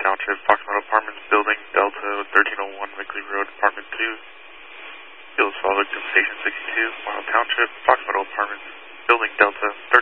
Township, Fox Meadow Apartments, Building Delta, 1301 Wickley Road, Apartment 2. Field assault victim, Station 62, Wild Township, Fox Meadow Apartments, Building Delta, 1301